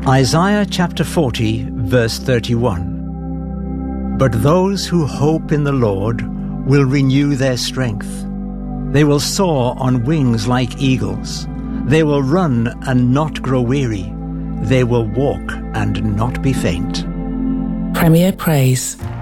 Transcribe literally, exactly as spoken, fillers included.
Isaiah chapter forty, verse thirty-one. But those who hope in the Lord will renew their strength. They will soar on wings like eagles. They will run and not grow weary. They will walk and not be faint. Premier Praise.